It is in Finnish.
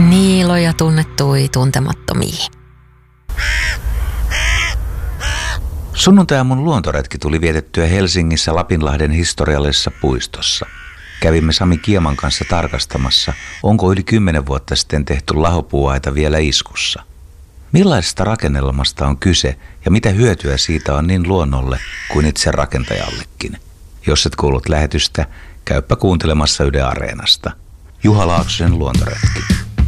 Niiloja tunnettui tuntemattomiin. Sunnuntai-aamun luontoretki tuli vietettyä Helsingissä Lapinlahden historiallisessa puistossa. Kävimme Sami Kieman kanssa tarkastamassa, onko yli 10 vuotta sitten tehty lahopuuaita vielä iskussa. Millaisesta rakennelmasta on kyse ja mitä hyötyä siitä on niin luonnolle kuin itse rakentajallekin? Jos et kuullut lähetystä, käyppä kuuntelemassa Yle Areenasta. Juha Laaksosen luontoretki.